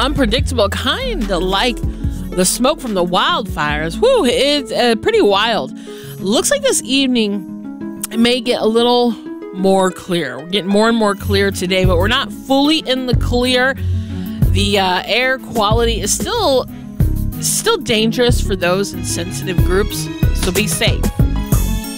unpredictable, kind of like the smoke from the wildfires. Whew, it's pretty wild. Looks like this evening it may get a little more clear. We're getting more and more clear today, but we're not fully in the clear. The air quality is still dangerous for those in sensitive groups, so be safe.